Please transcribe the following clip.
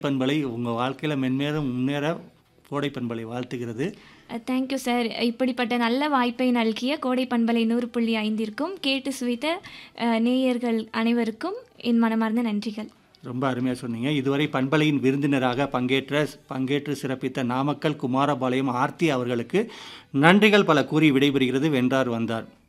பண்பலை உங்கள் வாழ்க்கையில் மென்மேலும் முன்னேற கோடை பண்பலை வாழ்த்துகிறது. Thank you sir. இப்படிப்பட்ட நல்ல வாய்ப்பை நல்கிய கோடை பண்பலை 100.5ற்கும் கேட்டு சுவைத்த நேயர்கள் அனைவருக்கும் என் மனமார்ந்த நன்றிகள். ரொம்ப அருமையாக சொன்னீங்க. இதுவரை பண்பலையின் விருந்தினராக பங்கேற்று சிறப்பித்த நாமக்கல் குமாரபாளையம் ஆர்த்தி அவர்களுக்கு நன்றிகள் பல கூறி விடைபெறுகிறது. வென்றார் வந்தார்.